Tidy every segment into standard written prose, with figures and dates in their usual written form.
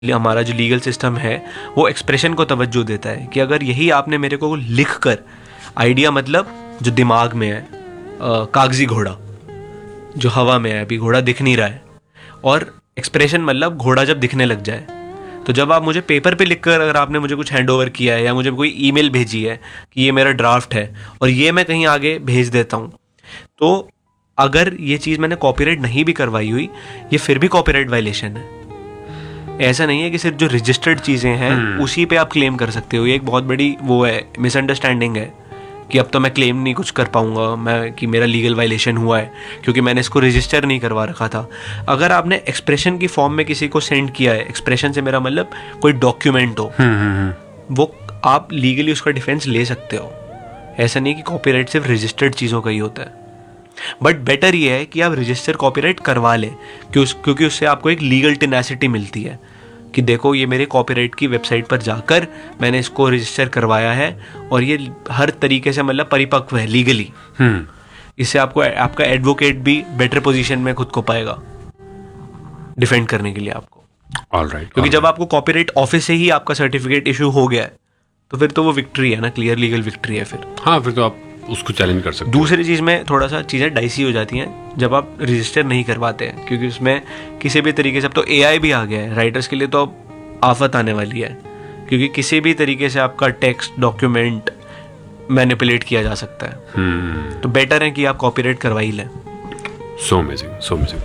हमारा जो legal system है वो एक्सप्रेशन को तवज्जो देता है कि अगर यही आपने मेरे को लिख कर, आइडिया मतलब जो दिमाग में है, कागजी घोड़ा जो हवा में है, अभी घोड़ा दिख नहीं रहा है, और एक्सप्रेशन मतलब घोड़ा जब दिखने लग जाए। तो जब आप मुझे पेपर पे लिखकर अगर आपने मुझे कुछ हैंड ओवर किया है या मुझे कोई ईमेल भेजी है कि ये मेरा ड्राफ्ट है और ये मैं कहीं आगे भेज देता हूँ, तो अगर ये चीज़ मैंने कॉपीराइट नहीं भी करवाई हुई, ये फिर भी कॉपीराइट वायलेशन है। ऐसा नहीं है कि सिर्फ जो रजिस्टर्ड चीज़ें हैं उसी पे आप क्लेम कर सकते हो। ये एक बहुत बड़ी वो है, मिसअंडरस्टैंडिंग है कि अब तो मैं क्लेम नहीं कुछ कर पाऊंगा मैं कि मेरा लीगल वायलेशन हुआ है क्योंकि मैंने इसको रजिस्टर नहीं करवा रखा था। अगर आपने एक्सप्रेशन की फॉर्म में किसी को सेंड किया है, एक्सप्रेशन से मेरा मतलब कोई डॉक्यूमेंट हो, वो आप लीगली उसका डिफेंस ले सकते हो। ऐसा नहीं कि कॉपीराइट सिर्फ रजिस्टर्ड चीज़ों का ही होता है। बट बेटर ये है कि आप रजिस्टर कॉपीराइट करवा लें क्योंकि उससे आपको एक लीगल टेनासिटी मिलती है कि देखो ये मेरे कॉपीराइट की वेबसाइट पर जाकर मैंने इसको रजिस्टर करवाया है और ये हर तरीके से मतलब परिपक्व है लीगली। इससे आपको आपका एडवोकेट भी बेटर पोजीशन में खुद को पाएगा डिफेंड करने के लिए आपको। ऑलराइट, क्योंकि जब आपको कॉपीराइट ऑफिस से ही आपका सर्टिफिकेट इशू हो गया है तो फिर तो वो विक्ट्री है ना, क्लियर लीगल विक्ट्री है फिर। हाँ, फिर तो आप उसको चैलेंज कर सकते हो। दूसरी चीज़ में थोड़ा सा चीज़ें डाइसी हो जाती हैं जब आप रजिस्टर नहीं करवाते हैं, क्योंकि उसमें किसी भी तरीके से, अब तो एआई भी आ गया है राइटर्स के लिए, तो अब आफत आने वाली है क्योंकि किसी भी तरीके से आपका टेक्स्ट डॉक्यूमेंट मैनिपुलेट किया जा सकता है। तो बेटर है कि आप कॉपीराइट करवा ही लें। So amazing, so amazing.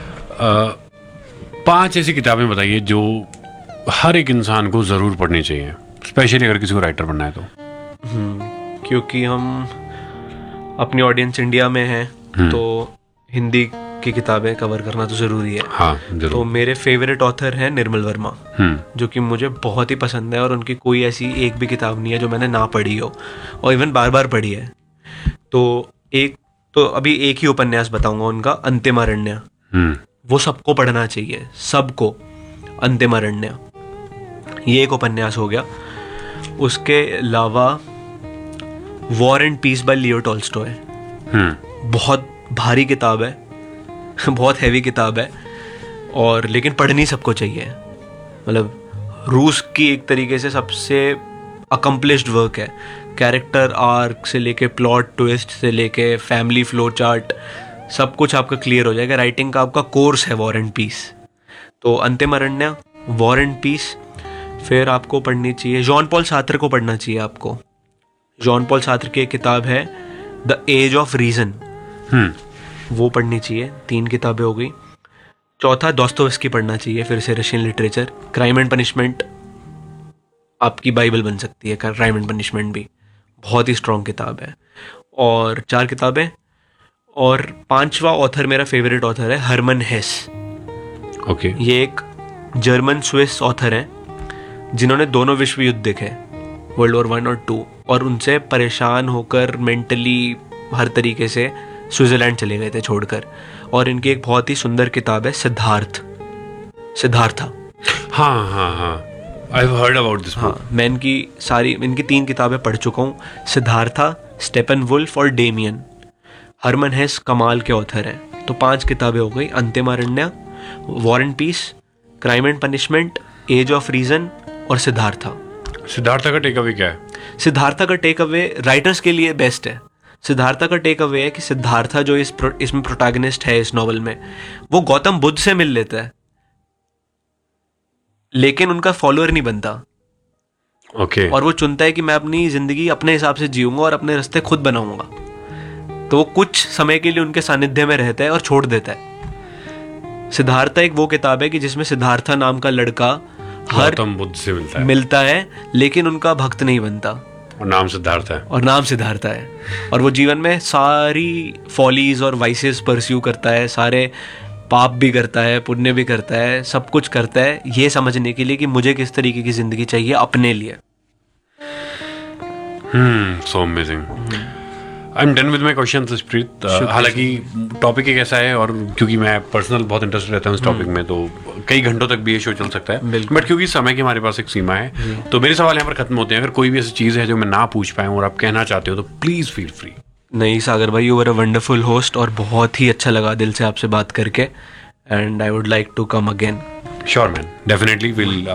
5 ऐसी किताबें बताइए जो हर एक इंसान को ज़रूर पढ़नी चाहिए, स्पेशली अगर किसी को राइटर बनना है तो। क्योंकि हम अपनी ऑडियंस इंडिया में है तो हिंदी की किताबें कवर करना तो ज़रूरी है। हाँ, जरूर। तो मेरे फेवरेट ऑथर हैं निर्मल वर्मा, जो कि मुझे बहुत ही पसंद है और उनकी कोई ऐसी एक भी किताब नहीं है जो मैंने ना पढ़ी हो और इवन बार बार पढ़ी है। तो अभी एक ही उपन्यास बताऊंगा उनका, अंतिमारण्य। वो सबको पढ़ना चाहिए, सबको। अंतिमारण्य ये एक उपन्यास हो गया। उसके अलावा war and piece bye Leo Tolstoy, बहुत भारी किताब है बहुत हैवी किताब है, और लेकिन पढ़नी सबको चाहिए। मतलब रूस की एक तरीके से सबसे अकम्पलिश्ड वर्क है। कैरेक्टर आर्क से लेके प्लॉट ट्विस्ट से लेके फैमिली फ्लो चार्ट सब कुछ आपका क्लियर हो जाएगा। राइटिंग का आपका कोर्स है वॉर एंड पीस। तो अंतिमारण्य, वॉर एंड पीस। फिर आपको पढ़नी चाहिए जॉन पॉल सार्त्र को पढ़ना चाहिए आपको। जॉन पॉल सार्त्र की एक किताब है द एज ऑफ रीजन, वो पढ़नी चाहिए। 3 किताबें हो गई। चौथा दोस्तोयेव्स्की पढ़ना चाहिए, फिर से Russian literature. Crime and punishment आपकी बाइबल बन सकती है। क्राइम एंड पनिशमेंट भी बहुत ही स्ट्रॉन्ग किताब है। और 4 किताबें। और 5वां ऑथर मेरा फेवरेट ऑथर है हरमन हेस। ओके। ये एक जर्मन स्विस ऑथर हैं जिन्होंने दोनों विश्व युद्ध देखे, वर्ल्ड वॉर 1 और 2, और उनसे परेशान होकर मेंटली हर तरीके से स्विट्जरलैंड चले गए थे छोड़कर। और इनकी एक बहुत ही सुंदर किताब है सिद्धार्था। हाँ हाँ हाँ, I have heard about this. हाँ, मैं इनकी 3 किताबें पढ़ चुका हूँ। सिद्धार्था, स्टेपन वुल्फ और डेमियन। हरमन हेस कमाल के ऑथर हैं। तो 5 किताबें हो गई, अंतिमारण्य, war and piece, crime and punishment, as of reason और सिद्धार्था। सिद्धार्था का टेक अवे क्या है? सिद्धार्था का टेक अवे राइटर्स के लिए बेस्ट है। सिद्धार्था का टेक अवे है कि सिद्धार्था जो इसमें प्रोटैगनिस्ट है इस नॉवल में, वो गौतम बुद्ध से मिल लेता है लेकिन उनका फॉलोअर नहीं बनता। ओके। और वो चुनता है कि मैं अपनी जिंदगी अपने हिसाब से जीऊंगा और अपने रास्ते खुद बनाऊंगा। तो वो कुछ समय के लिए उनके सानिध्य में रहता है और छोड़ देता है। सिद्धार्था एक वो किताब है कि जिसमें सिद्धार्था नाम का लड़का गौतम बुद्ध से मिलता है लेकिन उनका भक्त नहीं बनता, और नाम सिद्धार्था है। और वो जीवन में सारी फॉलीज और वाइसेस परस्यू करता है, सारे पाप भी करता है, पुण्य भी करता है, सब कुछ करता है ये समझने के लिए कि मुझे किस तरीके की जिंदगी चाहिए अपने लिए। So amazing. I am done with my question प्रीत। हालांकि टॉपिक एक ऐसा है, और क्योंकि मैं पर्सनल बहुत इंटरेस्टेड रहता हूँ इस टॉपिक में, तो कई घंटों तक भी ये शो चल सकता है। बट क्योंकि समय की हमारे पास एक सीमा है, तो मेरे सवाल यहाँ पर खत्म होते हैं। अगर कोई भी ऐसी चीज़ है जो मैं ना पूछ पाया हूँ और आप कहना चाहते हो तो प्लीज़ फील फ्री। नहीं सागर भाई, you were a wonderful host और बहुत ही अच्छा लगा दिल से आपसे बात करके। and I would like to come again. Sure, man. Definitely, we'll